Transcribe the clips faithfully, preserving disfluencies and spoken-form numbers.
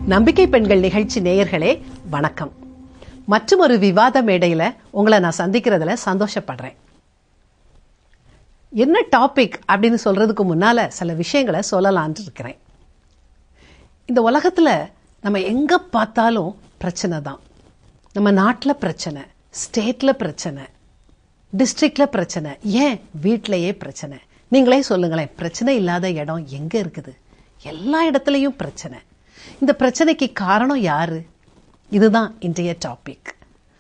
நம்பிக்கை பெண்கள் நிகழ்ச்சி நேயர்களே வணக்கம். மற்றும் ஒரு விவாத மேடையில உங்களை நான் சந்திக்கிறதுல சந்தோஷப்படுறேன். என்ன டாபிக் அப்படின்னு சொல்றதுக்கு முன்னால சில விஷயங்களை சொல்லலான்னு இருக்கிறேன். இந்த உலகத்துல நம்ம எங்க பார்த்தாலும் பிரச்சனை தான். நம்ம நாட்டில் பிரச்சனை, ஸ்டேட்ல பிரச்சனை, டிஸ்ட்ரிக்ட்ல பிரச்சனை, ஏன் வீட்டிலேயே பிரச்சனை. நீங்களே சொல்லுங்களேன், பிரச்சனை இல்லாத இடம் எங்க இருக்குது? எல்லா இடத்துலையும் பிரச்சனை. இந்த பிரச்சனைக்கு காரணம் யாரு? இதுதான் இன்றைய டாபிக்.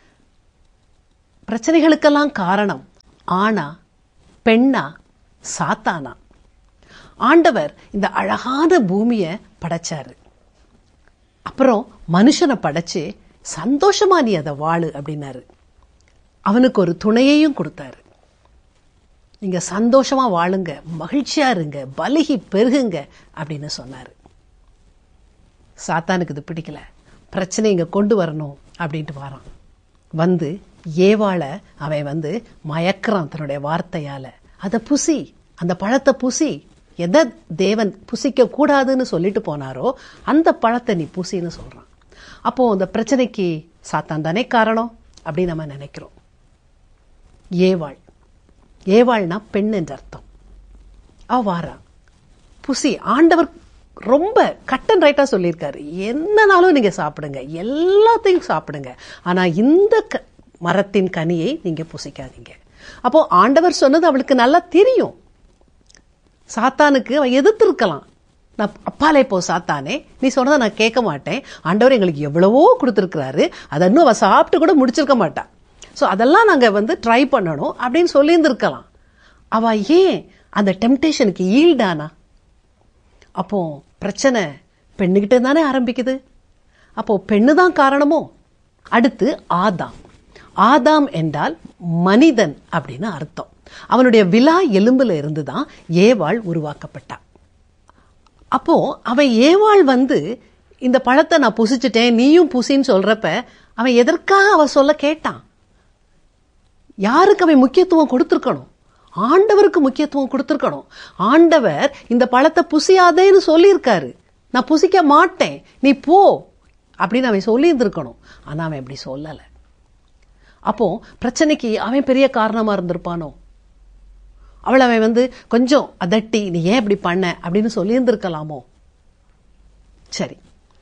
பிரச்சனைகளுக்கெல்லாம் காரணம் ஆணா, பெண்ணா, சாத்தானா? ஆண்டவர் இந்த அழகான பூமியை படைச்சாரு. அப்புறம் மனுஷனை படைச்சு சந்தோஷமா நீ அதை வாழு அப்படின்னாரு. அவனுக்கு ஒரு துணையையும் கொடுத்தாரு. நீங்க சந்தோஷமா வாழுங்க, மகிழ்ச்சியா இருங்க, பலுகி பெருகுங்க அப்படின்னு சொன்னாரு. சாத்தானுக்கு இது பிடிக்கல. பிரச்சனை இங்க கொண்டு வரணும் அப்படின்ட்டு வரான். வந்து ஏவாளை அவன் வந்து மயக்கிறான் தன்னுடைய வார்த்தையால. அதை புசி, அந்த பழத்தை புசி. எதை தேவன் புசிக்க கூடாதுன்னு சொல்லிட்டு போனாரோ அந்த பழத்தை நீ புசின்னு சொல்றான். அப்போ அந்த பிரச்சனைக்கு சாத்தான் தானே காரணம் அப்படின்னு நம்ம நினைக்கிறோம். ஏவாள், ஏவாள்னா பெண் என்ற அர்த்தம். அவ வாரா, புசி. ஆண்டவர் ரொம்ப கட் அண்ட் ரைட்டா சொல்லியிருக்காரு, என்னனாலும் நீங்க சாப்பிடுங்க, எல்லாத்தையும் சாப்பிடுங்க, ஆனா இந்த மரத்தின் கனியை நீங்க புசிக்காதீங்க. அப்போ ஆண்டவர் சொன்னது அவளுக்கு நல்லா தெரியும். சாத்தானுக்கு அவன் எதிர்த்து இருக்கலாம். நான் அப்பாலே போ சாத்தானே, நீ சொன்னதை நான் கேட்க மாட்டேன், ஆண்டவர் எங்களுக்கு எவ்வளவோ கொடுத்துருக்கிறாரு, அதை இன்னும் அவ சாப்பிட்டு கூட முடிச்சிருக்க மாட்டா, ஸோ அதெல்லாம் நாங்கள் வந்து ட்ரை பண்ணணும் அப்படின்னு சொல்லியிருந்திருக்கலாம். அவ ஏன் அந்த டெம்டேஷனுக்கு ஈல்டானா? அப்போ பிரச்சனை பெண்ணுகிட்ட தானே ஆரம்பிக்குது. அப்போ பெண்ணு தான் காரணமோ? அடுத்து ஆதாம். ஆதாம் என்றால் மனிதன் அப்படின்னு அர்த்தம். அவனுடைய விலா எலும்புல இருந்துதான் ஏவாள் உருவாக்கப்பட்டான். அப்போ அவன் ஏவாள் வந்து இந்த பழத்தை நான் புசிச்சுட்டேன், நீயும் புசின்னு சொல்றப்ப அவன் எதற்காக அவ சொல்ல கேட்டான்? யாருக்கு அவன் முக்கியத்துவம் கொடுத்திருக்கணும்? ஆண்டவருக்கு முக்கியத்துவம் கொடுத்திருக்கணும். ஆண்டவர் இந்த பழத்தை புசியாதேன்னு சொல்லியிருக்காரு, நான் புசிக்க மாட்டேன், நீ போ அப்படின்னு அவன் சொல்லி இருந்திருக்கணும். ஆனா அவன் அப்படி சொல்லல. அப்போ பிரச்சனைக்கு அவன் பெரிய காரணமா இருந்திருப்பானோ? அவள் அவன் வந்து கொஞ்சம் அதட்டி நீ ஏன் இப்படி பண்ண அப்படின்னு சொல்லி இருந்திருக்கலாமோ? சரி,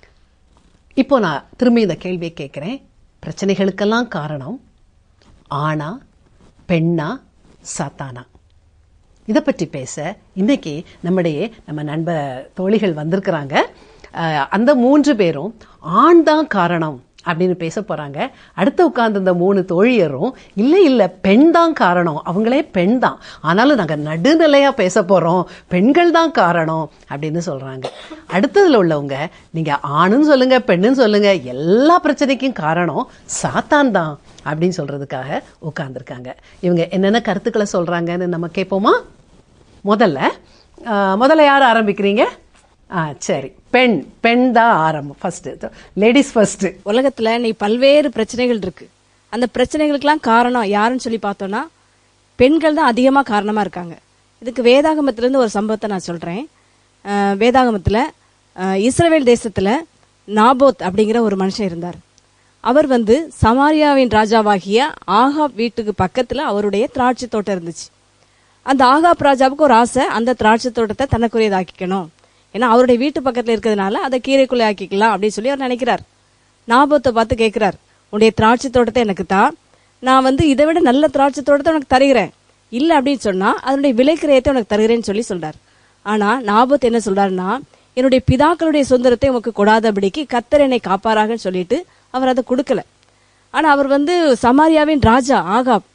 இப்போ நான் திரும்பி இந்த கேள்வியை கேட்கிறேன். பிரச்சனைகளுக்கெல்லாம் காரணம் ஆணா, பெண்ணா, சாத்தானா? இதை பற்றி பேச இன்னைக்கு நம்முடைய நம்ம நண்பர் தோழிகள் வந்திருக்கிறாங்க. அந்த மூன்று பேரும் ஆண் தான் காரணம் அப்படின்னு பேச போறாங்க. அடுத்து உட்கார்ந்து இந்த மூணு தோழியரும் இல்ல இல்ல பெண் தான் காரணம், அவங்களே பெண் தான், ஆனாலும் நாங்க நடுநிலையா பேச போறோம், பெண்கள் தான் காரணம் அப்படின்னு சொல்றாங்க. அடுத்ததுல உள்ளவங்க நீங்க ஆணுன்னு சொல்லுங்க, பெண்ணுன்னு சொல்லுங்க, எல்லா பிரச்சனைக்கும் காரணம் சாத்தான் தான் அப்படின்னு சொல்றதுக்காக உட்கார்ந்துருக்காங்க. இவங்க என்னென்ன கருத்துக்களை சொல்றாங்கன்னு நம்ம கேட்போமா? முதல்ல முதல்ல யார் ஆரம்பிக்கிறீங்க? ஆ சரி, பெண் பெண் தான் ஆரம்பம். First ladies first. உலகத்துல நீ பல்வேறு பிரச்சனைகள் இருக்கு. அந்த பிரச்சனைகளுக்கெல்லாம் காரணம் யாருன்னு சொல்லி பார்த்தோம்னா பெண்கள் தான் அதிகமா காரணமா இருக்காங்க. இதுக்கு வேதாகமத்திலிருந்து ஒரு சம்பவத்தை நான் சொல்றேன். வேதாகமத்துல இஸ்ரவேல் தேசத்துல நாபோத் அப்படிங்கிற ஒரு மனுஷன் இருந்தார். அவர் வந்து சமாரியாவின் ராஜாவாகிய ஆகாப் வீட்டுக்கு பக்கத்துல அவருடைய திராட்சை தோட்டம் இருந்துச்சு. அந்த ஆகாப் ராஜாவுக்கு ஒரு ஆசை, அந்த திராட்சை தோட்டத்தை தனக்குரியதாக்கிக்கணும், ஏன்னா அவருடைய வீட்டு பக்கத்துல இருக்கிறதுனால அதை கீரைக்குள்ளே ஆக்கிக்கலாம் அப்படின்னு சொல்லி அவர் நினைக்கிறார். நாபோத்தை பார்த்து கேட்கிறார், உன்னுடைய திராட்சை தோட்டத்தை எனக்கு தான், நான் வந்து இதை விட நல்ல திராட்சை தோட்டத்தை உனக்கு தருகிறேன், இல்ல அப்படின்னு சொன்னா அதனுடைய விலைக்கிரயத்தை உனக்கு தருகிறேன்னு சொல்லி சொல்றார். ஆனா நாபோத் என்ன சொல்றாருன்னா, என்னுடைய பிதாக்களுடைய சுதந்திரத்தை உனக்கு கொடாதபடிக்கு கர்த்தர் என்னை காப்பாராக சொல்லிட்டு அவர் அதை கொடுக்கல. ஆனா அவர் வந்து சமாரியாவின் ராஜா ஆகாப்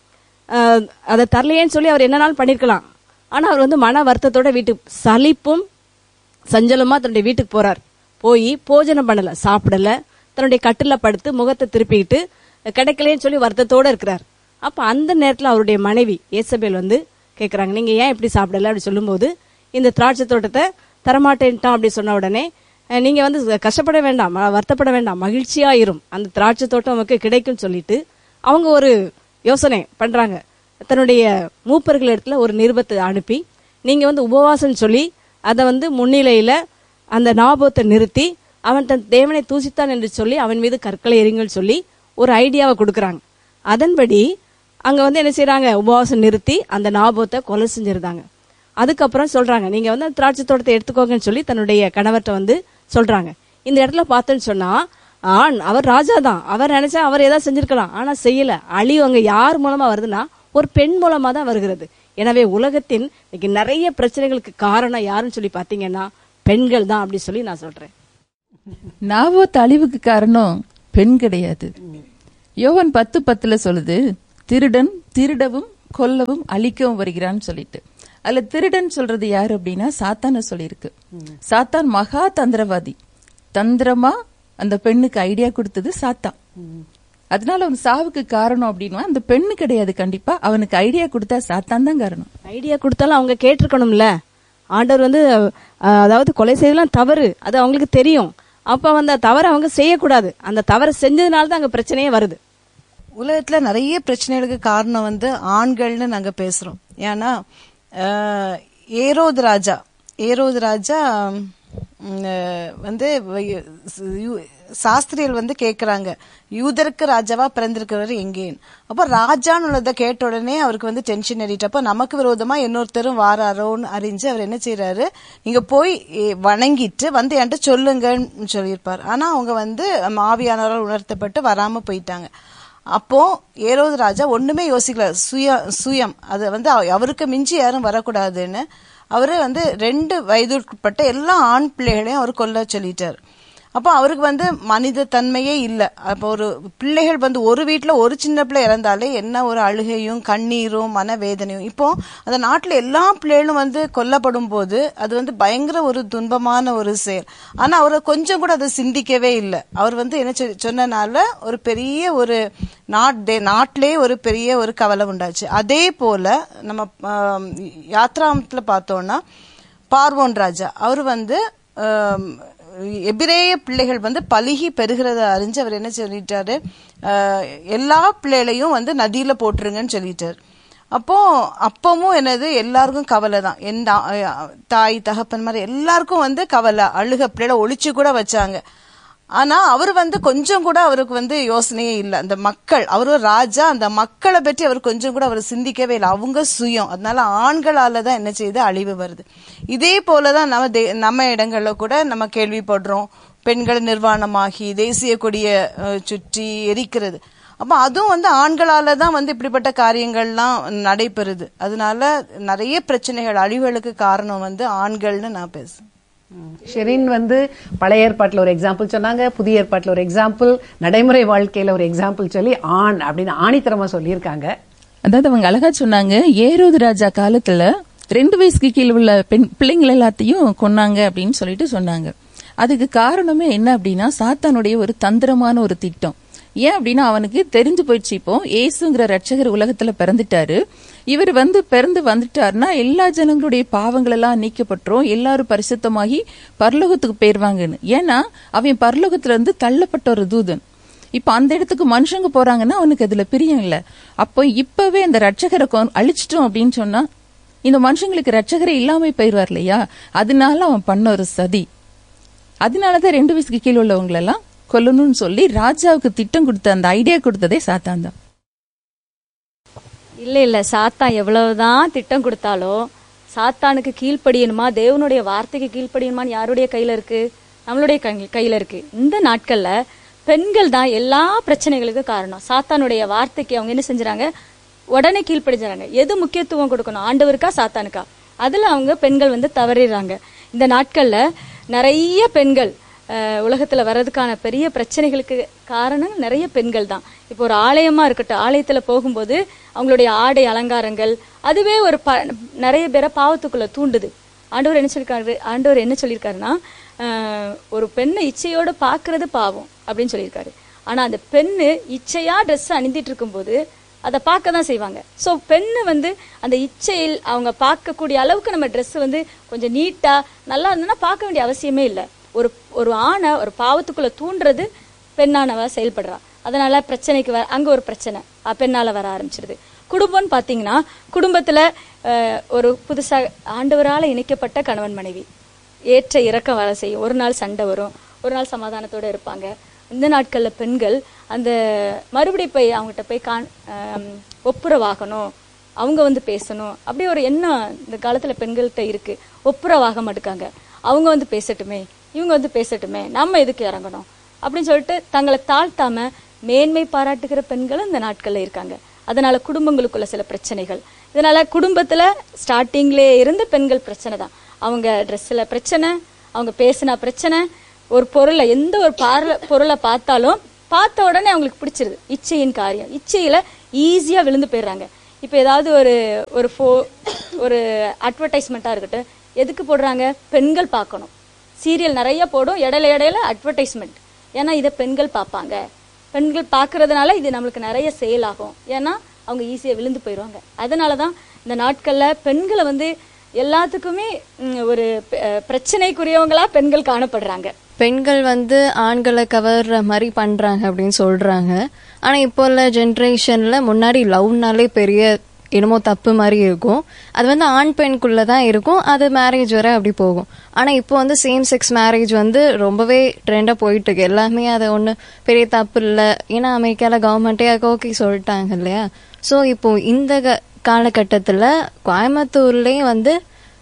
அதை தரலையேன்னு சொல்லி அவர் என்னன்னாலும் பண்ணிருக்கலாம். ஆனா அவர் வந்து மன வருத்தத்தோட வீட்டுக்கு சலிப்பும் சஞ்சலமா தன்னுடைய வீட்டுக்கு போறார். போய் போஜனம் பண்ணல, சாப்பிடல, தன்னுடைய கட்டில படுத்து முகத்தை திருப்பிக்கிட்டு கிடைக்கலன்னு சொல்லி வருத்தத்தோட இருக்கிறார். அப்ப அந்த நேரத்துல அவருடைய மனைவி ஏசபேல் வந்து கேக்குறாங்க, நீங்க ஏன் இப்படி சாப்பிடல அப்படி சொல்லும் போது, இந்த திராட்சை தோட்டத்தை தரமாட்டேன்ட்டான் அப்படி சொன்ன உடனே, நீங்க வந்து கஷ்டப்பட வேண்டாம், வருத்தப்பட வேண்டாம், மகிழ்ச்சியாயிரும், அந்த திராட்சை தோட்டம் நமக்கு கிடைக்கும் சொல்லிட்டு அவங்க ஒரு யோசனை பண்றாங்க. தன்னுடைய மூப்பர்கள் இடத்துல ஒரு நிருபத்தை அனுப்பி, நீங்க வந்து உபவாசம் சொல்லி அதை வந்து முன்னிலையில அந்த நாபோத்தை நிறுத்தி அவன் தன் தேவனை தூசித்தான் என்று சொல்லி அவன் மீது கற்களை எறிங்கள் சொல்லி ஒரு ஐடியாவை கொடுக்கறாங்க. அதன்படி அங்க வந்து என்ன செய்யறாங்க, உபவாசம் நிறுத்தி அந்த நாபோத்தை கொலை செஞ்சிருந்தாங்க. அதுக்கப்புறம் சொல்றாங்க, நீங்க வந்து திராட்சை தோட்டத்தை எடுத்துக்கோங்கன்னு சொல்லி தன்னுடைய கணவர்கிட்ட வந்து சொல்றாங்க. இந்த இடத்துல பார்த்தோன்னு சொன்னா ஆண் அவர் ராஜா தான், அவர் நினைச்சா அவர் ஏதாவது செஞ்சிருக்கலாம், ஆனா செய்யல. அழிவு அங்க யார் மூலமா வருதுன்னா ஒரு பெண் மூலமா தான் வருகிறது. எனவே உலகத்தின் இன்னைக்கு நிறைய பிரச்சனைகளுக்கு காரணம் யாருன்னு சொல்லி பாத்தீங்கன்னா பெண்கள் தான் அப்படி சொல்லி நான் சொல்றேன். நாபோத் அழிவுக்கு காரணம் பெண் கிடையாது. யோவான் பத்து பத்துல சொல்லுது, திருடன் திருடவும் கொல்லவும் அழிக்கவும் வருகிறான்னு சொல்லிட்டு. அதுல திருடன் சொல்றது யாரு அப்படின்னா சாத்தான சொல்லியிருக்கு. சாத்தான் மகா தந்திரவாதி. தந்திரமா அந்த பெண்ணுக்கு ஐடியா கொடுத்தது சாத்தான். அதனால அவன் சாவுக்கு காரணம் அப்படின்னா அந்த பெண்ணு கிடையாது. கண்டிப்பா அவனுக்கு ஐடியா கொடுத்தா சாத்தான் தான் காரணம். ஐடியா கொடுத்தாலும் அவங்க கேட்டிருக்கணும்ல. ஆண்டவர் வந்து அதாவது கொலை செய்யலாம் தவறு, அது அவங்களுக்கு தெரியும். அப்ப அந்த தவறை அவங்க செய்யக்கூடாது. அந்த தவறை செஞ்சதுனால தான் அங்க பிரச்சனையே வருது. உலகத்துல நிறைய பிரச்சனைகளுக்கு காரணம் வந்து ஆண்கள்னு நாங்க பேசுறோம். ஏன்னா ஏரோது ராஜா ஏரோது ராஜா வந்து சாஸ்திரிகள் வந்து கேக்குறாங்க, யூதருக்கு ராஜாவா பிறந்திருக்கிறவர் எங்கேன்னு. அப்ப ராஜான்னு உள்ளதை கேட்ட உடனே அவருக்கு வந்து டென்ஷன் ஏறிட்டு, அப்ப நமக்கு விரோதமா இன்னொருத்தரும் வாராரோன்னு அறிஞ்சு அவர் என்ன செய்யறாரு, நீங்க போய் வணங்கிட்டு வந்து என்கிட்ட சொல்லுங்கன்னு சொல்லியிருப்பார். ஆனா அவங்க வந்து ஆவியானவரால் உணர்த்தப்பட்டு வராம போயிட்டாங்க. அப்போ ஏரோது ராஜா ஒண்ணுமே யோசிக்கல, சுய சுயம் அது வந்து அவருக்கு மிஞ்சி யாரும் வரக்கூடாதுன்னு அவரு வந்து ரெண்டு வயதுக்குட்பட்ட எல்லா ஆண் பிள்ளைகளையும் அவர் கொல்ல சொல்லிட்டார். அப்போ அவருக்கு வந்து மனித தன்மையே இல்லை. அப்போ ஒரு பிள்ளைகள் வந்து ஒரு வீட்டுல ஒரு சின்ன பிள்ளை இறந்தாலே என்ன ஒரு அழுகையும் கண்ணீரும் மனவேதனையும். இப்போ அந்த நாட்டுல எல்லா பிள்ளைகளும் வந்து கொல்லப்படும் போது அது வந்து பயங்கர ஒரு துன்பமான ஒரு செயல். ஆனா அவர் கொஞ்சம் கூட அதை சிந்திக்கவே இல்லை. அவர் வந்து என்ன சொன்னனால ஒரு பெரிய ஒரு நாட்டே நாட்டிலே ஒரு பெரிய ஒரு கவலை உண்டாச்சு. அதே போல நம்ம யாத்ராமத்துல பார்த்தோம்னா பார்வோன் ராஜா அவர் வந்து எபிரேய பிள்ளைகள் வந்து பலுகி பெருகிறத அறிஞ்சு அவர் என்ன சொல்லிட்டாரு, எல்லா பிள்ளைகளையும் வந்து நதியில போட்டுருங்கன்னு சொல்லிட்டாரு. அப்போ அப்பவும் என்னது எல்லாருக்கும் கவலை தான். என் தாய் தகப்பன் மாதிரி எல்லாருக்கும் வந்து கவலை, அழுக, பிள்ளைகளை ஒழிச்சு கூட வச்சாங்க. ஆனா அவர் வந்து கொஞ்சம் கூட அவருக்கு வந்து யோசனையே இல்லை. அந்த மக்கள், அவரு ராஜா, அந்த மக்களை பற்றி அவர் கொஞ்சம் கூட அவர் சிந்திக்கவே இல்லை. அவங்க சுயம். அதனால ஆண்களாலதான் என்ன செய்யுது, அழிவு வருது. இதே போலதான் நம்ம நம்ம இடங்கள்ல கூட நம்ம கேள்விப்படுறோம், பெண்கள் நிர்வாணமாகி தேசிய கொடியை சுற்றி எரிக்கிறது. அப்ப அதுவும் வந்து ஆண்களால தான் வந்து இப்படிப்பட்ட காரியங்கள்லாம் நடைபெறுது. அதனால நிறைய பிரச்சனைகள், அழிவுகளுக்கு காரணம் வந்து ஆண்கள்னு நான் பேசுறேன். ஷெரின் வந்து பழைய ஏற்பாட்டில் ஒரு எக்ஸாம்பிள் சொன்னாங்க, புதிய ஏற்பாட்டில் ஒரு எக்ஸாம்பிள், நடைமுறை வாழ்க்கையில ஒரு எக்ஸாம்பிள் சொல்லி ஆண் அப்படின்னு ஆணித்தரமா சொல்லியிருக்காங்க. அதாவது அவங்க அழகா சொன்னாங்க, ஏரோது ராஜா காலத்துல ரெண்டு வயசுக்கு கீழே உள்ள பெண் பிள்ளைங்கள் எல்லாத்தையும் கொன்னாங்க அப்படின்னு சொல்லிட்டு சொன்னாங்க. அதுக்கு காரணமே என்ன அப்படின்னா சாத்தானுடைய ஒரு தந்திரமான ஒரு திட்டம். ஏன் அப்படின்னா அவனுக்கு தெரிஞ்சு போயிடுச்சு, இப்போ ஏசுங்கிற ரட்சகர் உலகத்துல பிறந்துட்டாரு, இவர் வந்து பிறந்து வந்துட்டாருன்னா எல்லா ஜனங்களுடைய பாவங்கள் எல்லாம் நீக்கப்பட்டுரும், எல்லாரும் பரிசுத்தமாகி பரலோகத்துக்கு போயிருவாங்கன்னு. ஏன்னா அவன் பரலோகத்துல இருந்து தள்ளப்பட்ட ஒரு தூதன். இப்ப அந்த இடத்துக்கு மனுஷங்க போறாங்கன்னா அவனுக்கு அதுல பிரியம் இல்ல. அப்போ இப்பவே அந்த ரட்சகரை அழிச்சிட்டோம் அப்படின்னு சொன்னா இந்த மனுஷங்களுக்கு ரட்சகரை இல்லாம போயிருவார் இல்லையா, அதனால அவன் பண்ண ஒரு சதி. அதனாலதான் ரெண்டு வயசுக்கு கீழே உள்ளவங்களெல்லாம் கொல்லணும்னு சொல்லி ராஜாவுக்கு திட்டம் கொடுத்த அந்த ஐடியா கொடுத்ததே சாத்தான் தான். இல்ல இல்ல சாத்தான் எவ்வளவுதான் திட்டம் கொடுத்தாலும் சாத்தானுக்கு கீழ்ப்படியணுமா, தேவனுடைய வார்த்தைக்கு கீழ்ப்படியணுமான்னு யாருடைய கையில இருக்கு? நம்மளுடைய கையில இருக்கு. இந்த நாட்கள்ல பெண்கள் தான் எல்லா பிரச்சனைகளுக்கும் காரணம். சாத்தானுடைய வார்த்தைக்கு அவங்க என்ன செஞ்சாங்க, உடனே கீழ்ப்படிஞ்சாங்க. எது முக்கியத்துவம் கொடுக்கணும், ஆண்டவருக்கா சாத்தானுக்கா? அதுல அவங்க பெண்கள் வந்து தவறிடுறாங்க. இந்த நாட்கள்ல நிறைய பெண்கள் உலகத்துல வர்றதுக்கான பெரிய பிரச்சனைகளுக்கு காரணம் நிறைய பெண்கள் தான். இப்போ ஒரு ஆலயமா இருக்கட்டும், ஆலயத்துல போகும்போது அவங்களுடைய ஆடை அலங்காரங்கள் அதுவே ஒரு ப நிறைய பேரை பாவத்துக்குள்ள தூண்டுது. ஆண்டவர் என்ன சொல்லியிருக்காரு ஆண்டவர் என்ன சொல்லியிருக்காருன்னா ஒரு பெண்ணை இச்சையோட பாக்குறது பாவம் அப்படின்னு சொல்லியிருக்காரு. ஆனா அந்த பெண்ணு இச்சையா ட்ரெஸ் அணிந்திட்டு இருக்கும் போது அதை பார்க்க தான் செய்வாங்க. ஸோ பெண்ணு வந்து அந்த இச்சையில் அவங்க பார்க்கக்கூடிய அளவுக்கு நம்ம ட்ரெஸ் வந்து கொஞ்சம் நீட்டா நல்லா இருந்ததுன்னா பார்க்க வேண்டிய அவசியமே இல்லை. ஒரு ஒரு ஆணை ஒரு பாவத்துக்குள்ள தூண்டுறது பெண்ணானவ செயல்படுறா. அதனால பிரச்சனைக்கு வர அங்க ஒரு பிரச்சனை பெண்ணால வர ஆரம்பிச்சிருது. குடும்பம்னு பாத்தீங்கன்னா குடும்பத்துல ஒரு புதுசா ஆண்டவரால இணைக்கப்பட்ட கணவன் மனைவி ஏற்ற இறக்கம் வேலை செய்யும். ஒரு நாள் சண்டை வரும், ஒரு நாள் சமாதானத்தோட இருப்பாங்க. இந்த நாட்கள்ல பெண்கள் அந்த மறுபடியும் போய் அவங்ககிட்ட போய் கான் ஒப்புரவாகணும், அவங்க வந்து பேசணும், அப்படி ஒரு எண்ணம் இந்த காலத்துல பெண்கள்கிட்ட இருக்கு. ஒப்புரவாக மாட்டுக்காங்க, அவங்க வந்து பேசட்டுமே, இவங்க வந்து பேசட்டுமே, நம்ம எதுக்கு இறங்கணும் அப்படின்னு சொல்லிட்டு தங்களை தாழ்த்தாம மேன்மை பாராட்டுகிற பெண்களும் இந்த நாட்கள்ல இருக்காங்க. அதனால குடும்பங்களுக்குள்ள சில பிரச்சனைகள், இதனால குடும்பத்துல ஸ்டார்டிங்ல இருந்து பெண்கள் பிரச்சனை தான். அவங்க ட்ரெஸ்ல பிரச்சனை, அவங்க பேசினா பிரச்சனை, ஒரு பொருளை எந்த ஒரு பார்ல பொருளை பார்த்தாலும் பார்த்த உடனே அவங்களுக்கு பிடிச்சிருது. இச்சையின் காரியம், இச்சையில ஈஸியா விழுந்து போயிடுறாங்க. இப்ப ஏதாவது ஒரு ஒரு ஃபோ ஒரு அட்வர்டைஸ்மெண்ட்டா இருக்கட்டும், எதுக்கு போடுறாங்க? பெண்கள் பார்க்கணும். சீரியல் நிறைய போடும், இடையில இடையில அட்வர்டைஸ்மெண்ட். ஏன்னா இதை பெண்கள் பார்ப்பாங்க, பெண்கள் பார்க்கறதுனால இது நம்மளுக்கு நிறைய சேல் ஆகும். ஏன்னா அவங்க ஈஸியா விழுந்து போயிடுவாங்க. அதனாலதான் இந்த நாட்கள்ல பெண்களை வந்து எல்லாத்துக்குமே ஒரு பிரச்சனைக்குரியவங்களா பெண்கள் காணப்படுறாங்க. பெண்கள் வந்து ஆண்களை கவர்ற மாதிரி பண்றாங்க அப்படின்னு சொல்றாங்க. ஆனா இப்போ உள்ள ஜென்ரேஷன்ல முன்னாடி லவ்னாலே பெரிய என்னமோ தப்பு மாதிரி இருக்கும். அது வந்து ஆண் பெண்குள்ளதான் இருக்கும், அது மேரேஜ் வரை அப்படி போகும். ஆனா இப்போ வந்து சேம் செக்ஸ் மேரேஜ் வந்து ரொம்பவே ட்ரெண்டா போயிட்டு இருக்கு. எல்லாமே அது ஒண்ணு பெரிய தப்பு இல்லை, ஏன்னா அமெரிக்கால கவர்மெண்டே ஓகே சொல்லிட்டாங்க இல்லையா. சோ இப்போ இந்த காலகட்டத்துல கோயம்புத்தூர்லயும் வந்து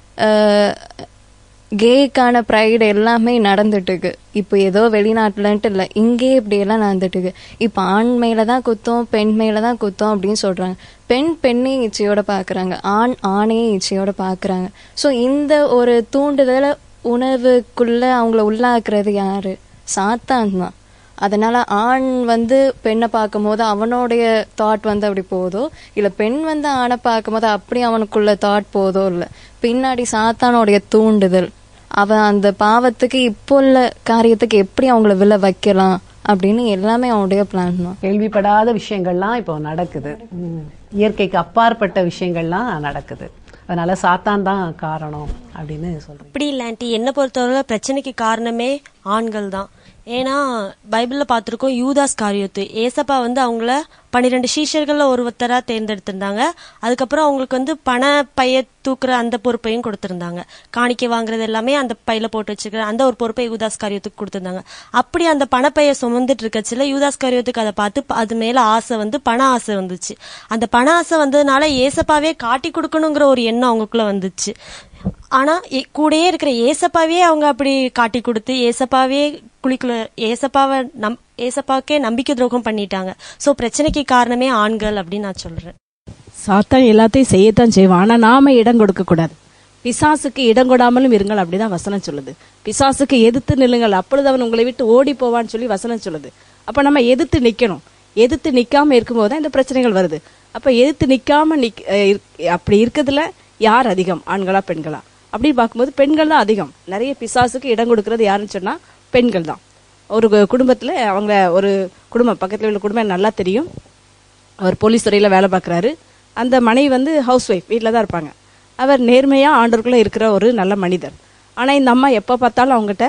கேக்கான ப்ரைடு எல்லாமே நடந்துட்டு இருக்கு. இப்போ ஏதோ வெளிநாட்டுலன்ட்டு இல்ல, இங்கே இப்படி எல்லாம் நடந்துட்டு இருக்கு. இப்ப ஆண் மேலதான் குத்தம், பெண் மேலதான் குத்தம் அப்படின்னு சொல்றாங்க. பெண் பெண்ணே இச்சையோட பாக்குறாங்க, ஆண் ஆணையே இச்சையோட பாக்குறாங்க. சோ இந்த ஒரு தூண்டுதல உணவுக்குள்ள அவங்கள உள்ளாக்குறது யாரு? சாத்தான் தான். அதனால ஆண் வந்து பெண்ணை பார்க்கும் போது அவனுடைய தாட் வந்து அப்படி போதோ, இல்ல பெண் வந்து ஆணை பார்க்கும் போது அப்படி அவனுக்குள்ள தாட் போதோ, இல்ல பின்னாடி சாத்தானுடைய தூண்டுதல், அவன் அந்த பாவத்துக்கு இப்போ உள்ள காரியத்துக்கு எப்படி அவங்கள விழ வைக்கலாம் அப்படின்னு எல்லாமே அவனுடைய பிளான் தான். கேள்விப்படாத விஷயங்கள்லாம் இப்போ நடக்குது, இயற்கைக்கு அப்பாற்பட்ட விஷயங்கள்லாம் நடக்குது. அதனால சாத்தான் தான் காரணம் அப்படின்னு சொல்றேன். அப்படி இல்லாண்டி என்ன பொறுத்தவரை பிரச்சனைக்கு காரணமே ஆண்கள் தான். ஏன்னா பைபிள்ல பாத்திருக்கோம், யூதாஸ் காரியத்து ஏசப்பா வந்து அவங்கள பன்னிரெண்டு சீஷர்கள்ல ஒருத்தரா தேர்ந்தெடுத்திருந்தாங்க. அதுக்கப்புறம் அவங்களுக்கு வந்து பண பைய தூக்குற அந்த பொறுப்பையும் கொடுத்திருந்தாங்க. காணிக்கை வாங்குறது எல்லாமே அந்த பையில போட்டு வச்சுக்கிற அந்த ஒரு பொறுப்பை யூதாஸ் காரியத்துக்கு கொடுத்திருந்தாங்க. அப்படி அந்த பணப்பைய சுமந்துட்டு இருக்கச்சுல யூதாஸ் காரியத்துக்கு அதை பார்த்து அது மேல ஆசை வந்து பண ஆசை வந்துச்சு. அந்த பண ஆசை வந்ததுனால ஏசப்பாவே காட்டி கொடுக்கணுங்கிற ஒரு எண்ணம் அவங்களுக்குள்ள வந்துச்சு. ஆனா கூடயே இருக்கிற ஏசப்பாவே அவங்க அப்படி காட்டி கொடுத்து ஏசப்பாவே குளிக்குள்ள ஏசப்பாவை நம் ஏசப்பாக்கே நம்பிக்கை துரோகம் பண்ணிட்டாங்க. சோ பிரச்சனைக்கு காரணமே ஆண்கள் அப்படின்னு நான் சொல்றேன். சாத்தான் எல்லாத்தையும் செய்யத்தான் செய்வான், ஆனா நாம இடம் கொடுக்க கூடாது. பிசாசுக்கு இடம் கொடாமலும் இருங்கள் அப்படிதான் வசனம் சொல்லுது. பிசாசுக்கு எதிர்த்து நில்லுங்கள், அப்பொழுது அவன் உங்களை விட்டு ஓடி போவான்னு சொல்லி வசனம் சொல்லுது. அப்ப நம்ம எதிர்த்து நிக்கணும். எதிர்த்து நிக்காம இருக்கும்போதுதான் இந்த பிரச்சனைகள் வருது. அப்ப எதிர்த்து நிக்காம நிக் அப்படி இருக்கிறதுல யார் அதிகம், ஆண்களா பெண்களா அப்படி பார்க்கும்போது பெண்கள் தான் அதிகம். நிறைய பிசாசுக்கு இடம் கொடுக்கறது யாருன்னு சொன்னா பெண்கள் தான். ஒரு குடும்பத்துல அவங்க ஒரு குடும்பம் பக்கத்துல உள்ள குடும்பம் நல்லா தெரியும். அவர் போலீஸ் துறையில வேலை பார்க்கறாரு. அந்த மனைவி வந்து ஹவுஸ் ஒய்ஃப், வீட்டில தான் இருப்பாங்க. அவர் நேர்மையா ஆண்டவருக்குள்ள இருக்கிற ஒரு நல்ல மனிதர். ஆனா இந்த அம்மா எப்ப பார்த்தாலும் அவங்ககிட்ட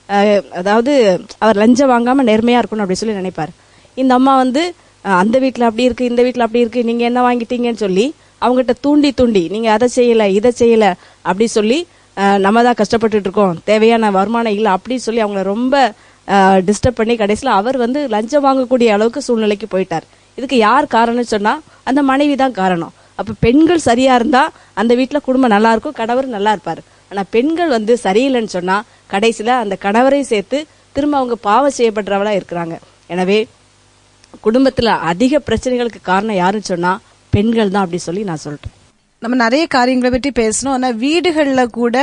அதாவது அவர் லஞ்சம் வாங்காம நேர்மையா இருக்கணும் அப்படி சொல்லி நினைப்பாரு. இந்த அம்மா வந்து அந்த வீட்டுல அப்படி இருக்கு, இந்த வீட்டுல அப்படி இருக்கு, நீங்க என்ன வாங்கிட்டீங்கன்னு சொல்லி அவங்ககிட்ட தூண்டி தூண்டி நீங்க அதை செய்யல இதை செய்யல அப்படி சொல்லி நம்ம தான் கஷ்டப்பட்டுட்டு இருக்கோம், தேவையான வருமானம் இல்லை அப்படி சொல்லி அவங்கள ரொம்ப டிஸ்டர்ப் பண்ணி கடைசியில் அவர் வந்து லஞ்சம் வாங்கக்கூடிய அளவுக்கு சூழ்நிலைக்கு போயிட்டார். இதுக்கு யார் காரணம்னு சொன்னா அந்த மனைவி தான் காரணம். அப்ப பெண்கள் சரியா இருந்தா அந்த வீட்டுல குடும்பம் நல்லா இருக்கும், கணவர் நல்லா இருப்பாரு. ஆனா பெண்கள் வந்து சரியில்லைன்னு சொன்னா கடைசியில அந்த கணவரையும் சேர்த்து திரும்ப அவங்க பாவம் செய்யப்படுறவளா இருக்கிறாங்க. எனவே குடும்பத்துல அதிக பிரச்சனைகளுக்கு காரணம் யாருன்னு சொன்னா பெண்கள் தான் அப்படி சொல்லி நான் சொல்றேன். நம்ம நிறைய காரியங்களை பற்றி பேசணும். ஆனா வீடுகள்ல கூட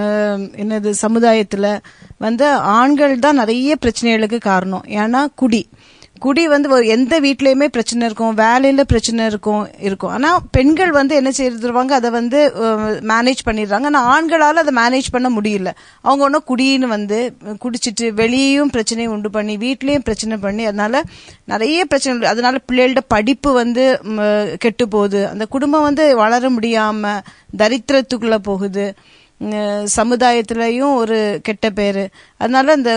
என்னது சமுதாயத்துல வந்து ஆண்கள் தான் நிறைய பிரச்சனைகளுக்கு காரணம். ஏன்னா குடி குடி வந்து எந்த வீட்லயுமே பிரச்சனை இருக்கும், வேலையில பிரச்சனை இருக்கும் இருக்கும் ஆனா பெண்கள் வந்து என்ன செய்திருவாங்க, அதை வந்து மேனேஜ் பண்ணிடுறாங்க. ஆனா ஆண்களால அதை மேனேஜ் பண்ண முடியல. அவங்க ஒன்னும் குடின்னு வந்து குடிச்சிட்டு வெளியேயும் பிரச்சனையை உண்டு பண்ணி வீட்லயும் பிரச்சனை பண்ணி அதனால நிறைய பிரச்சனை. அதனால பிள்ளைகளோட படிப்பு வந்து கெட்டு போகுது, அந்த குடும்பம் வந்து வளர முடியாம தரித்திரத்துக்குள்ள போகுது. சமுதாயத்திலையும் ஒரு கெட்ட பேரு. அதனால இந்த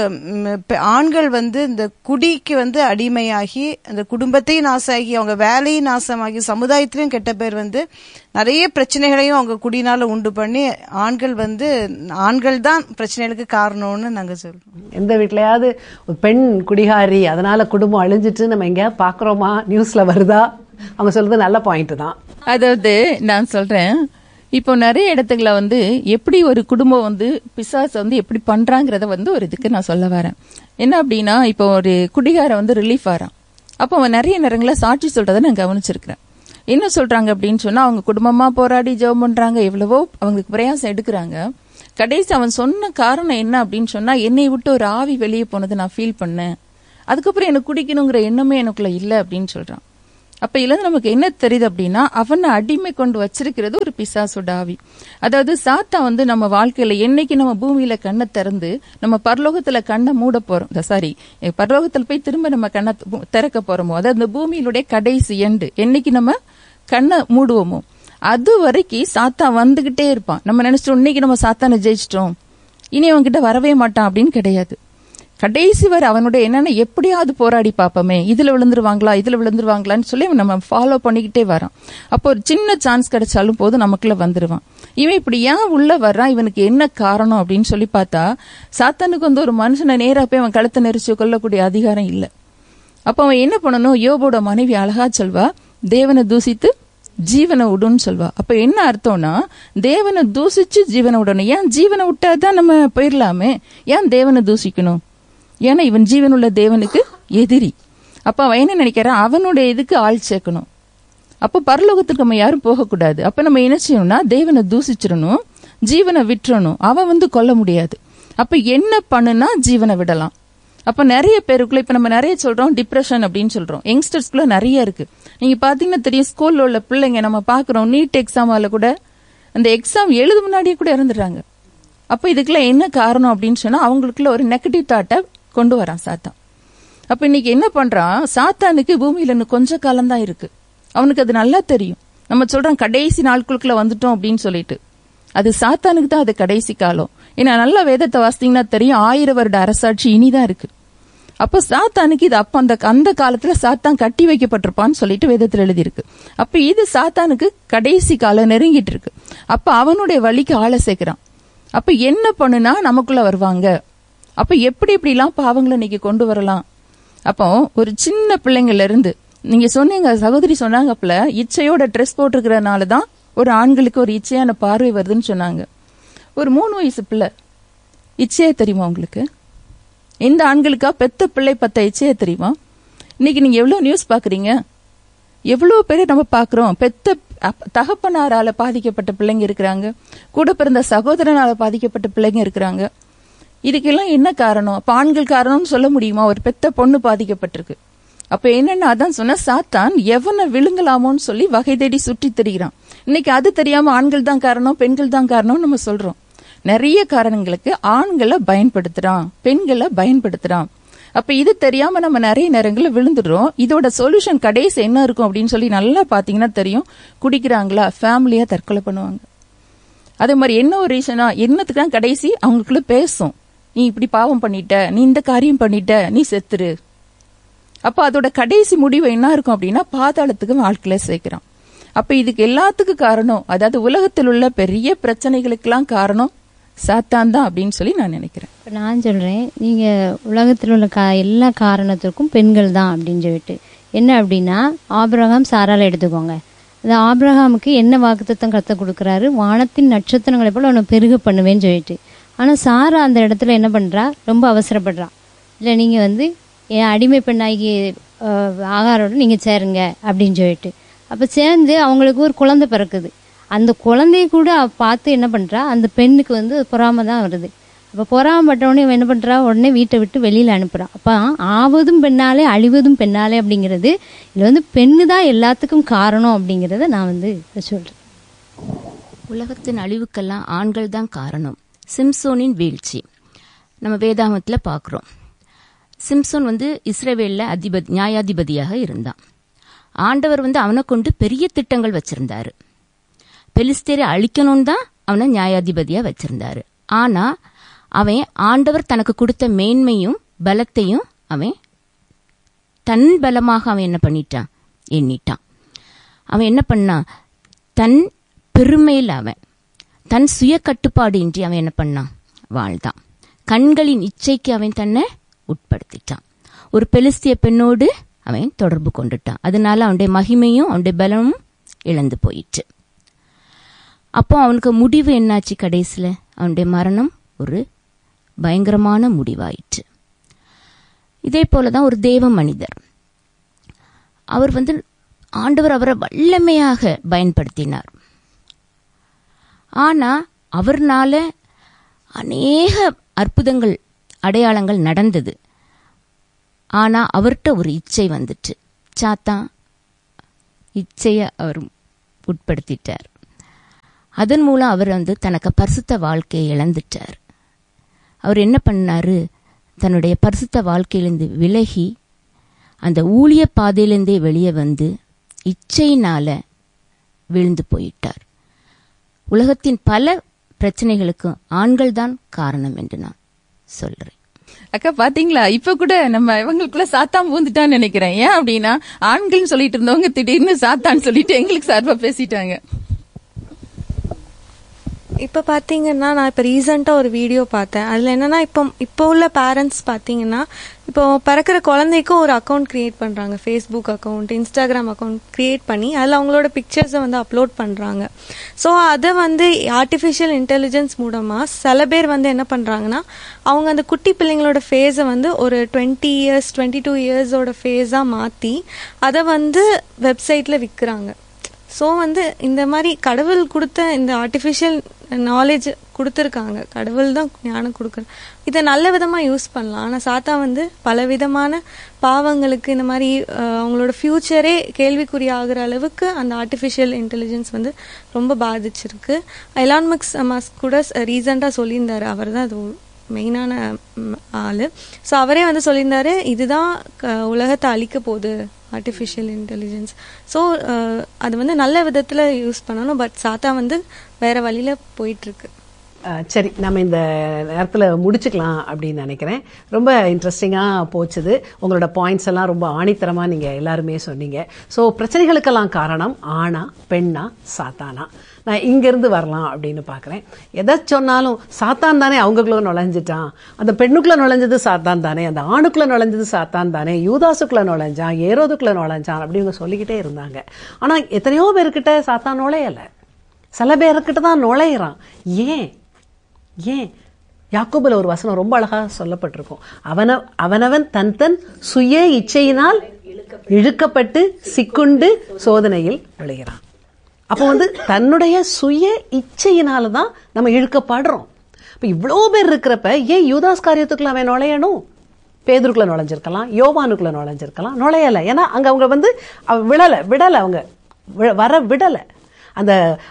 ஆண்கள் வந்து இந்த குடிக்கு வந்து அடிமையாகி அந்த குடும்பத்தையும் நாசமாகி அவங்க வேலையும் நாசமாகி சமுதாயத்திலையும் கெட்ட பேர் வந்து நிறைய பிரச்சனைகளையும் அவங்க குடினால உண்டு பண்ணி ஆண்கள் வந்து ஆண்கள் தான் பிரச்சனைகளுக்கு காரணம்னு நாங்க சொல்றோம். எந்த வீட்லயாவது ஒரு பெண் குடிகாரி அதனால குடும்பம் அழிஞ்சிட்டு நம்ம எங்கேயாவது பாக்குறோமா? நியூஸ்ல வருதா? அவங்க சொல்றது நல்ல பாயிண்ட் தான். அதாவது நான் சொல்றேன், இப்போ நிறைய இடத்துல வந்து எப்படி ஒரு குடும்பம் வந்து பிசாசு வந்து எப்படி பண்றாங்கிறத வந்து ஒரு இதுக்கு நான் சொல்ல வரேன். என்ன அப்படின்னா, இப்போ ஒரு குடிகார வந்து ரிலீஃப் ஆறான். அப்போ அவன் நிறைய நேரங்களில் சாட்சி சொல்றதை நான் கவனிச்சிருக்கிறேன். என்ன சொல்றாங்க அப்படின்னு சொன்னா, அவங்க குடும்பமா போராடி ஜெபம் பண்றாங்க, எவ்வளவோ அவங்களுக்கு பிரயாசம் எடுக்கிறாங்க. கடைசி அவன் சொன்ன காரணம் என்ன அப்படின்னு சொன்னா, என்னை விட்டு ஒரு ஆவி வெளியே போனதை நான் ஃபீல் பண்ணேன், அதுக்கப்புறம் எனக்கு குடிக்கணுங்கிற எண்ணமே எனக்குள்ள இல்லை அப்படின்னு சொல்றான். அப்ப இதுல நமக்கு என்ன தெரியுது அப்படின்னா, அவனை அடிமை கொண்டு வச்சிருக்கிறது ஒரு பிசாசோட ஆவி. அதாவது சாத்தா வந்து நம்ம வாழ்க்கையில என்னைக்கு நம்ம பூமியில கண்ணை திறந்து நம்ம பரலோகத்துல கண்ணை மூட போறோம், சாரி பரலோகத்துல போய் திரும்ப நம்ம கண்ணை திறக்க போறோமோ, அதாவது இந்த பூமியிலுடைய கடைசி எண்டு என்னைக்கு நம்ம கண்ணை மூடுவோமோ அது வரைக்கும் சாத்தா வந்துகிட்டே இருப்பான். நம்ம நினைச்சிட்டோம் இன்னைக்கு நம்ம சாத்தானை ஜெயிச்சிட்டோம், இனி அவன் கிட்ட வரவே மாட்டான் அப்படின்னு கிடையாது. கடைசி வரை அவனுடைய என்னன்னா எப்படியாவது போராடி பார்ப்போமே, இதுல விழுந்துருவாங்களா இதுல விழுந்துருவாங்களான்னு சொல்லி நம்ம ஃபாலோ பண்ணிக்கிட்டே வரான். அப்போ ஒரு சின்ன சான்ஸ் கிடைச்சாலும் போது நமக்குள்ள வந்துருவான். இவன் இப்படி ஏன் உள்ள வர்றான், இவனுக்கு என்ன காரணம் அப்படின்னு சொல்லி பார்த்தா, சாத்தானுக்கு வந்து ஒரு மனுஷனை நேரா போய் அவன் கழுத்தை நெரிச்சு கொள்ளக்கூடிய அதிகாரம் இல்லை. அப்ப அவன் என்ன பண்ணணும், யோபோட மனைவி அழகா சொல்வா, தேவனை தூசித்து ஜீவனை விடுன்னு சொல்வா. அப்ப என்ன அர்த்தம்னா, தேவனை தூசிச்சு ஜீவனை விடணும். ஏன் ஜீவனை விட்டாதான் நம்ம போயிடலாமே, ஏன் தேவனை தூசிக்கணும்? ஏன்னா இவன் ஜீவனுள்ள தேவனுக்கு எதிரி. அப்ப அவன் என்ன நினைக்கிறான், அவனுடைய இதுக்கு ஆள் சேர்க்கணும். அப்ப பரலோகத்துக்கு நம்ம யாரும் போகக்கூடாது. அப்ப நம்ம என்ன செய்யணும்னா, தேவனை தூசிச்சிடணும், ஜீவனை விட்டுறணும். அவன் வந்து கொல்ல முடியாது. அப்ப என்ன பண்ணுனா ஜீவனை விடலாம். அப்ப நிறைய பேருக்குள்ள இப்ப நம்ம நிறைய சொல்றோம் டிப்ரெஷன் அப்படின்னு சொல்றோம், யங்ஸ்டர்ஸ்குள்ள நிறைய இருக்கு. நீங்க பாத்தீங்கன்னா தெரியும், ஸ்கூல்ல உள்ள பிள்ளைங்க நம்ம பாக்குறோம், நீட் எக்ஸாமால கூட அந்த எக்ஸாம் எழுது முன்னாடியே கூட இறந்துடுறாங்க. அப்ப இதுக்கெல்லாம் என்ன காரணம் அப்படின்னு சொன்னா, அவங்களுக்குள்ள ஒரு நெகட்டிவ் தாட்டை கொண்டு வரான் சாத்தான். அப்ப இன்னைக்கு என்ன பண்றான், சாத்தானுக்கு பூமியில இன்னும் கொஞ்ச காலம் தான் இருக்கு, அவனுக்கு அது நல்லா தெரியும். நம்ம சொல்றோம் கடைசி நாட்களுக்குள்ள வந்துட்டோம் அப்படின்னு சொல்லிட்டு, அது சாத்தானுக்கு தான் அது கடைசி காலம். ஏன்னா நல்ல வேதத்தை வாசித்தீங்கன்னா தெரியும், ஆயிரம் வருட அரசாட்சி இனிதான் இருக்கு. அப்ப சாத்தானுக்கு இது அப்ப அந்த அந்த காலத்துல சாத்தான் கட்டி வைக்கப்பட்டிருப்பான்னு சொல்லிட்டு வேதத்துல எழுதியிருக்கு. அப்ப இது சாத்தானுக்கு கடைசி காலம் நெருங்கிட்டு இருக்கு. அப்ப அவனுடைய வழிக்கு ஆளை சேர்க்கிறான். அப்ப என்ன பண்ணுனா நமக்குள்ள வருவாங்க. அப்ப எப்படி எப்படி எல்லாம் பாவங்களை இன்னைக்கு கொண்டு வரலாம். அப்போ ஒரு சின்ன பிள்ளைங்கள்ல இருந்து, நீங்க சொன்னீங்க சகோதரி சொன்னாங்கப்பல, இச்சையோட ட்ரெஸ் போட்டிருக்கிறதுனாலதான் ஒரு ஆண்களுக்கு ஒரு இச்சையான பார்வை வருதுன்னு சொன்னாங்க. ஒரு மூணு வயசு பிள்ளை இச்சையா தெரியுமா உங்களுக்கு? எந்த ஆண்களுக்கா பெத்த பிள்ளை பத்த இச்சையா தெரியுமா? இன்னைக்கு நீங்க எவ்வளவு நியூஸ் பாக்குறீங்க, எவ்வளவு பேரை நம்ம பாக்குறோம். பெத்த தகப்பனாரால பாதிக்கப்பட்ட பிள்ளைங்க இருக்கிறாங்க, கூட பிறந்த சகோதரனால பாதிக்கப்பட்ட பிள்ளைங்க இருக்கிறாங்க. இதுக்கெல்லாம் என்ன காரணம்? அப்ப ஆண்கள் காரணம்னு சொல்ல முடியுமா? ஒரு பெத்த பொண்ணு பாதிக்கப்பட்டிருக்கு. அப்ப என்னன்னா, அதான் சொன்ன, சாத்தான் எவனை விழுங்கலாமோன்னு சொல்லி வகை தேடி சுற்றி திரிகிறான். இன்னைக்கு அது தெரியாம ஆண்கள் தான் காரணம், பெண்கள் தான் காரணம் நம்ம சொல்றோம். நிறைய காரணங்களுக்கு ஆண்களை பயன்படுத்துறான், பெண்களை பயன்படுத்துறான். அப்ப இது தெரியாம நம்ம நிறைய நேரங்களில் விழுந்துடுறோம். இதோட சொல்யூஷன் கடைசி என்ன இருக்கும் அப்படின்னு சொல்லி நல்லா பாத்தீங்கன்னா தெரியும். குடிக்கிறாங்களா, ஃபேமிலியா தற்கொலை பண்ணுவாங்க. அதே மாதிரி என்ன ஒரு ரீசனா, என்னத்துக்கு தான் கடைசி அவங்களுக்குள்ள பேசும், நீ இப்படி பாவம் பண்ணிட்ட, நீ இந்த காரியம் பண்ணிட்ட, நீ செத்துரு. அப்ப அதோட கடைசி முடிவு என்ன இருக்கும் அப்படின்னா, பாதாளத்துக்கு வாழ்க்கையில சேர்க்கிறான். அப்ப இதுக்கு எல்லாத்துக்கும் காரணம், அதாவது உலகத்தில் உள்ள பெரிய பிரச்சனைகளுக்கெல்லாம் காரணம் சாத்தான் தான் அப்படின்னு சொல்லி நான் நினைக்கிறேன். இப்போ நான் சொல்றேன், நீங்க உலகத்தில் உள்ள கா எல்லா காரணத்திற்கும் பெண்கள் தான் அப்படின்னு சொல்லிட்டு, என்ன அப்படின்னா ஆபிரகாம் சாரால எடுத்துக்கோங்க. அந்த ஆபிரகாமுக்கு என்ன வாக்குத்தத்தம் கத்த கொடுக்குறாரு, வானத்தின் நட்சத்திரங்களை போல அவனை பெருக பண்ணுவேன்னு சொல்லிட்டு. ஆனால் சாரா அந்த இடத்துல என்ன பண்றா, ரொம்ப அவசரப்படுறா. இல்லை நீங்க வந்து என் அடிமை பெண்ணாகி ஆகாரோட நீங்க சேருங்க அப்படின்னு சொல்லிட்டு. அப்போ சேர்ந்து அவங்களுக்கு ஒரு குழந்தை பிறக்குது. அந்த குழந்தைய கூட பார்த்து என்ன பண்றா, அந்த பெண்ணுக்கு வந்து பொறாம தான் வருது. அப்போ பொறாமப்பட்டவொடனே என்ன பண்றா, உடனே வீட்டை விட்டு வெளியில அனுப்புறா. அப்போ ஆவதும் பெண்ணாலே அழிவதும் பெண்ணாலே அப்படிங்கிறது, இதுல வந்து பெண்ணு தான் எல்லாத்துக்கும் காரணம் அப்படிங்கிறத நான் வந்து சொல்றேன். உலகத்தின் அழிவுக்கெல்லாம் ஆண்கள் தான் காரணம். சிம்சோனின் வீழ்ச்சி நம்ம வேதாகமத்தில் பார்க்குறோம். சிம்சோன் வந்து இஸ்ரவேல்ல அதிபதி நியாயாதிபதியாக இருந்தான். ஆண்டவர் வந்து அவனை கொண்டு பெரிய திட்டங்கள் வச்சிருந்தாரு. பெலிஸ்தேரை அழிக்கணும்னு தான் அவனை நியாயாதிபதியா வச்சிருந்தாரு. ஆனா அவன் ஆண்டவர் தனக்கு கொடுத்த மேன்மையும் பலத்தையும் அவன் தன் பலமாக அவன் என்ன பண்ணிட்டான், எண்ணிட்டான். அவன் என்ன பண்ணான், தன் பெருமையில் அவன் தன் சுய கட்டுப்பாடு இன்றி அவன் என்ன பண்ணான், வாழ்ந்தான். கண்களின் இச்சைக்கு அவன் தன்னை உட்படுத்திட்டான். ஒரு பெலிஸ்திய பெண்ணோடு அவன் தொடர்பு கொண்டுட்டான். அதனால அவனுடைய மகிமையும் அவனுடைய பலமும் இழந்து போயிட்டு. அப்போ அவனுக்கு முடிவு என்னாச்சு, கடைசியில் அவனுடைய மரணம் ஒரு பயங்கரமான முடிவாயிற்று. இதே போலதான் ஒரு தேவ மனிதர், அவர் வந்து ஆண்டவர் அவரை வல்லமையாக பயன்படுத்தினார். ஆனா அவர்னால அநேக அற்புதங்கள் அடையாளங்கள் நடந்தது. ஆனா அவர்கிட்ட ஒரு இச்சை வந்துட்டு, சாத்தான் இச்சைய அவர் உட்படுத்திட்டார். அதன் மூலம் அவர் வந்து தனக்கு பரிசுத்த வாழ்க்கையை இழந்துட்டார். அவர் என்ன பண்ணாரு, தன்னுடைய பரிசுத்த வாழ்க்கையிலிருந்து விலகி அந்த ஊழிய பாதையிலிருந்தே வெளியே வந்து இச்சையினால விழுந்து போயிட்டார். உலகத்தின் பல பிரச்சனைகளுக்கு ஆண்கள் தான் காரணம் என்று நான் சொல்றேன். அக்கா பாத்தீங்களா, இப்ப கூட நம்ம இவங்களுக்குள்ள சாத்தான் பூந்துட்டான்னு நினைக்கிறேன். ஏன் அப்படின்னா, ஆண்கள் சொல்லிட்டு இருந்தவங்க திடீர்னு சாத்தான்னு சொல்லிட்டு எங்களுக்கு சார்பா பேசிட்டாங்க. இப்போ பார்த்தீங்கன்னா, நான் இப்போ ரீசெண்டாக ஒரு வீடியோ பார்த்தேன். அதில் என்னன்னா, இப்போ இப்போ உள்ள பேரண்ட்ஸ் பார்த்தீங்கன்னா, இப்போ பிறக்கிற குழந்தைக்கும் ஒரு அக்கௌண்ட் கிரியேட் பண்ணுறாங்க, Facebook account, Instagram account create பண்ணி அதில் அவங்களோட பிக்சர்ஸை வந்து அப்லோட் பண்ணுறாங்க. ஸோ அதை வந்து ஆர்டிஃபிஷியல் இன்டெலிஜென்ஸ் மூலமாக சில பேர் வந்து என்ன பண்ணுறாங்கன்னா, அவங்க அந்த குட்டி பிள்ளைங்களோட ஃபேஸை வந்து ஒரு டுவெண்ட்டி இயர்ஸ் டுவெண்ட்டி டூ இயர்ஸோட ஃபேஸாக மாற்றி அதை வந்து வெப்சைட்டில் விற்கிறாங்க. ஸோ வந்து இந்த மாதிரி கடவுள் கொடுத்த இந்த ஆர்டிஃபிஷியல் நாலேஜ் கொடுத்துருக்காங்க, கடவுள் தான் ஞானம் கொடுக்குறது. இதை நல்ல விதமாக யூஸ் பண்ணலாம். ஆனால் சாத்தா வந்து பல விதமான பாவங்களுக்கு இந்த மாதிரி அவங்களோட ஃப்யூச்சரே கேள்விக்குறி ஆகிற அளவுக்கு அந்த ஆர்டிஃபிஷியல் இன்டெலிஜென்ஸ் வந்து ரொம்ப பாதிச்சிருக்கு. எலான் மஸ்க் மஸ்க் கூட ரீசெண்டாக சொல்லியிருந்தாரு, அவர் தான் அது மெயினான ஆள். ஸோ அவரே வந்து சொல்லியிருந்தாரு, இதுதான் உலகத்தை அழிக்க போகுது ஆர்டிஃபிஷியல் இன்டெலிஜென்ஸ். ஸோ அது வந்து நல்ல விதத்தில் யூஸ் பண்ணணும். பட் சாத்தா வந்து வேற வழியில் போயிட்டுருக்கு. சரி, நம்ம இந்த நேரத்தில் முடிச்சுக்கலாம் அப்படின்னு நினைக்கிறேன். ரொம்ப இன்ட்ரெஸ்டிங்காக போச்சுது. உங்களோட பாயிண்ட்ஸ் எல்லாம் ரொம்ப ஆணித்தரமாக நீங்கள் எல்லாருமே சொன்னீங்க. ஸோ பிரச்சனைகளுக்கெல்லாம் காரணம் ஆணா பெண்ணா சாத்தானா? நான் இங்கேருந்து வரலாம் அப்படின்னு பார்க்குறேன். எதை சொன்னாலும் சாத்தான் தானே அவங்களுக்குள்ள நுழைஞ்சிட்டான், அந்த பெண்ணுக்குள்ளே நுழைஞ்சது சாத்தான் தானே, அந்த ஆணுக்குள்ளே நுழைஞ்சது சாத்தான் தானே, யூதாசுக்குள்ளே நுழைஞ்சான், ஏரோதுக்குள்ளே நுழைஞ்சான் அப்படி இவங்க சொல்லிக்கிட்டே இருந்தாங்க. ஆனால் எத்தனையோ பேர்கிட்ட சாத்தான் நுழையலை, சில பேர்கிட்ட தான் நுழையிறான். ஏன் ஏன் யாக்கோபுல ஒரு வசனம் ரொம்ப அழகா சொல்லப்பட்டிருக்கும், அவன அவனவன் தன் தன் சுய இச்சையினால் இழுக்கப்பட்டு சிக்குண்டு சோதனையில் விழுகிறான். அப்போ வந்து தன்னுடைய சுய இச்சையினாலதான் நம்ம இழுக்கப்படுறோம். இப்ப இவ்வளோ பேர் இருக்கிறப்ப ஏன் யூதாஸ் காரியத்துக்குள்ள அவன் நுழையணும்? பேதுருக்குள்ள நுழைஞ்சிருக்கலாம், யோவானுக்குள்ள நுழைஞ்சிருக்கலாம், நுழையலை. ஏன்னா அங்க அவங்க வந்து விடலை விடலை அவங்க வர விடலை. அந்த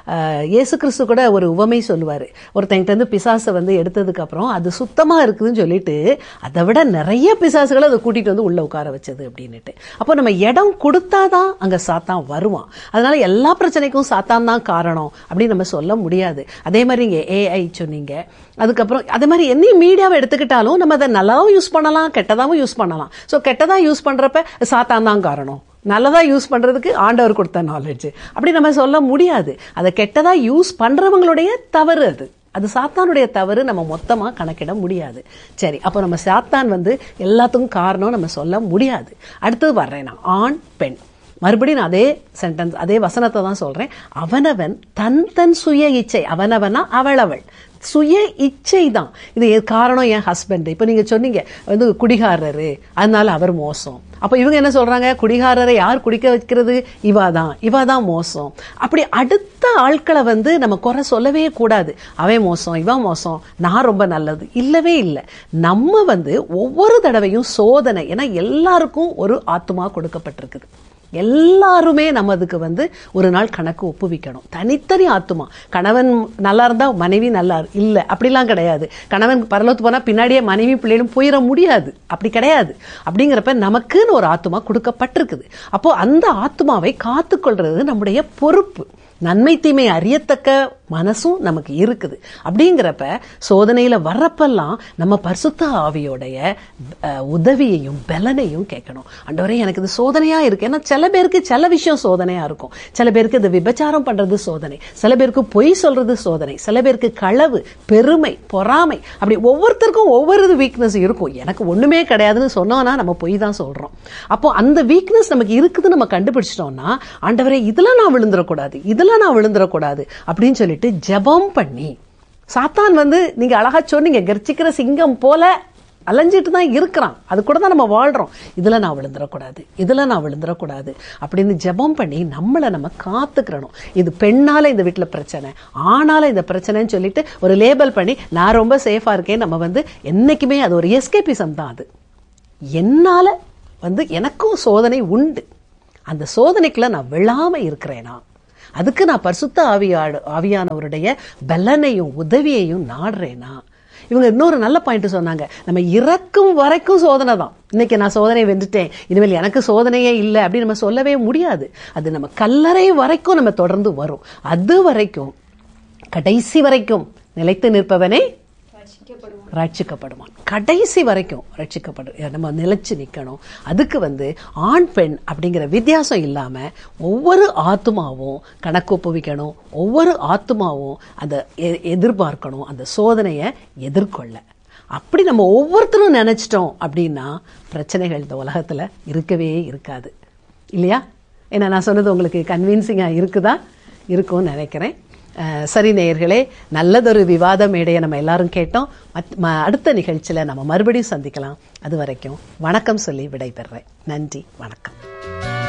இயேசு கிறிஸ்து கூட ஒரு உவமை சொல்லுவார். ஒருத்தங்கிட்ட இருந்து பிசாசை வந்து எடுத்ததுக்கு அப்புறம் அது சுத்தமா இருக்குதுன்னு சொல்லிட்டு அதை விட நிறைய பிசாசுகளை அதை கூட்டிட்டு வந்து உள்ள உட்கார வச்சது அப்படின்னுட்டு. அப்போ நம்ம இடம் கொடுத்தாதான் அங்க சாத்தான் வருவான். அதனால எல்லா பிரச்சனைக்கும் சாத்தான் தான் காரணம் அப்படின்னு நம்ம சொல்ல முடியாது. அதே மாதிரி இங்க ஏஐ சொன்னீங்க, அதுக்கப்புறம் அதே மாதிரி என்ன மீடியாவை எடுத்துக்கிட்டாலும் நம்ம அதை நல்லாவும் யூஸ் பண்ணலாம், கெட்டதாகவும் யூஸ் பண்ணலாம். ஸோ கெட்டதா யூஸ் பண்றப்ப சாத்தான் தான் காரணம், நல்லதா யூஸ் பண்றதுக்கு ஆண்டவர் கொடுத்த நாலேஜ் அப்படி நம்ம சொல்ல முடியாது. அதை கெட்டதா யூஸ் பண்றவங்களுடைய தவறு, அது அது சாத்தானுடைய தவறு, நம்ம மொத்தமா கணக்கிட முடியாது. சரி, அப்போ நம்ம சாத்தான் வந்து எல்லாத்துக்கும் காரணம் நம்ம சொல்ல முடியாது. அடுத்தது வர்றேன் நான், ஆண் பெண். மறுபடியும் நான் அதே சென்டென்ஸ் அதே வசனத்தை தான் சொல்றேன். அவனவன் தன் தன் சுய இச்சை, அவனவனா அவளவள் சுய இச்சை தான் இது காரணம். என் ஹஸ்பண்ட் இப்ப நீங்க சொன்னீங்க வந்து குடிகாரரு, அதனால அவர் மோசம். அப்ப இவங்க என்ன சொல்றாங்க, குடிகாரரை யார் குடிக்க வைக்கிறது, இவாதான் இவாதான் மோசம். அப்படி அடுத்த ஆட்களை வந்து நம்ம குறை சொல்லவே கூடாது. அவன் மோசம், இவன் மோசம், நான் ரொம்ப நல்லது, இல்லவே இல்லை. நம்ம வந்து ஒவ்வொரு தடவையும் சோதனை, ஏன்னா எல்லாருக்கும் ஒரு ஆத்துமா கொடுக்கப்பட்டிருக்குது. எல்லாருமே நம்ம அதுக்கு வந்து ஒரு நாள் கணக்கு ஒப்புவிக்கணும். தனித்தனி ஆத்துமா. கணவன் நல்லா இருந்தா மனைவி நல்லா இல்லை அப்படிலாம் கிடையாது. கணவன் பரலோகத்துக்கு போனா பின்னாடியே மனைவி பிள்ளைகளும் போயிட முடியாது, அப்படி கிடையாது. அப்படிங்கிறப்ப நமக்குன்னு ஒரு ஆத்துமா கொடுக்கப்பட்டிருக்குது. அப்போ அந்த ஆத்துமாவை காத்துக்கொள்றது நம்முடைய பொறுப்பு. நன்மை தீமை அறியத்தக்க மனசும் நமக்கு இருக்குது. அப்படிங்கிறப்ப சோதனையில வர்றப்பெல்லாம் நம்ம பரிசுத்த ஆவியோடைய உதவியையும் பலனையும் கேட்கணும். ஆண்டவரே எனக்கு இது சோதனையா இருக்கு. ஏன்னா சில பேருக்கு சில விஷயம் சோதனையா இருக்கும். சில பேருக்கு இது விபச்சாரம் பண்றது சோதனை, சில பேருக்கு பொய் சொல்றது சோதனை, சில பேருக்கு களவு, பெருமை, பொறாமை, அப்படி ஒவ்வொருத்தருக்கும் ஒவ்வொரு வீக்னஸ் இருக்கும். எனக்கு ஒண்ணுமே கிடையாதுன்னு சொன்னோம்னா நம்ம பொய் தான் சொல்றோம். அப்போ அந்த வீக்னஸ் நமக்கு இருக்குதுன்னு நம்ம கண்டுபிடிச்சிட்டோம்னா, ஆண்டவரே இதெல்லாம் நான் விழுந்துடக்கூடாது, இதெல்லாம் நான் விழுந்துடக்கூடாது அப்படின்னு சொல்லிட்டு ஜெபம் பண்ணி, சாத்தான் வந்து நீங்க அழகா சொன்னீங்க, கர்ச்சிக்கிற சிங்கம் போல அலைஞ்சிட்டு தான் இருக்கிறான், அது கூட தான் நம்ம வாழ்றோம். இதுல நான் விழுந்துடக்கூடாது, இதுல நான் விழுந்துடக்கூடாது அப்படின்னு ஜெபம் பண்ணி நம்மளை நம்ம காத்துக்கிறணும். இது பெண்ணால இந்த வீட்டுல பிரச்சனை, ஆனால இந்த பிரச்சனைன்னு சொல்லிட்டு ஒரு லேபல் பண்ணி நான் ரொம்ப சேஃபா இருக்கேன், நம்ம வந்து என்னைக்குமே அது ஒரு எஸ்கேபிசம் தான். அது என்னால வந்து எனக்கும் சோதனை உண்டு, அந்த சோதனைக்குள்ள நான் விழாம இருக்கிறேனா, அதுக்கு நான் பரிசுத்த ஆவியாடு ஆவியானவருடைய பலனையும் உதவியையும் நாடுறேனா. இவங்க இன்னொரு நல்ல பாயிண்ட் சொன்னாங்க, நம்ம இறக்கும் வரைக்கும் சோதனை தான். இன்னைக்கு நான் சோதனையை வென்றுட்டேன், இனிமேல் எனக்கு சோதனையே இல்லை அப்படின்னு நம்ம சொல்லவே முடியாது. அது நம்ம கல்லறை வரைக்கும் நம்ம தொடர்ந்து வரும். அது வரைக்கும் கடைசி வரைக்கும் நிலைத்து நிற்பவனே ரட்சிக்கப்படுவான். கடைசி வரைக்கும் ரட்சிக்கப்படு நம்ம நிலைச்சு நிக்கணும். அதுக்கு வந்து ஆண் பெண் அப்படிங்கிற வித்தியாசம் இல்லாம ஒவ்வொரு ஆத்மாவும் கணக்கு ஒப்புவிக்கணும், ஒவ்வொரு ஆத்மாவும் அந்த எதிர்பார்க்கணும் அந்த சோதனையை எதிர்கொள்ள. அப்படி நம்ம ஒவ்வொருத்தரும் நினைச்சிட்டோம் அப்படின்னா பிரச்சனைகள் இந்த உலகத்துல இருக்கவே இருக்காது, இல்லையா? ஏன்னா நான் சொன்னது உங்களுக்கு கன்வின்சிங்கா இருக்குதா? இருக்கும்னு நினைக்கிறேன். சரி நேயர்களே, நல்லதொரு விவாத மேடையை நம்ம எல்லாரும் கேட்டோம். அடுத்த நிகழ்ச்சியில நம்ம மறுபடியும் சந்திக்கலாம். அது வரைக்கும் வணக்கம் சொல்லி விடைபெறேன். நன்றி, வணக்கம்.